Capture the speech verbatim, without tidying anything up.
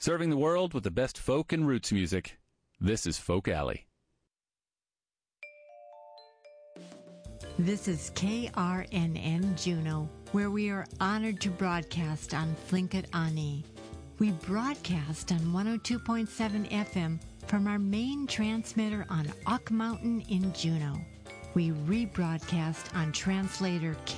Serving the world with the best folk and roots music. This is Folk Alley. This is K R N N Juneau, where we are honored to broadcast on Tlingit Ani. We broadcast on one oh two point seven F M from our main transmitter on Ock Mountain in Juneau. We rebroadcast on translator K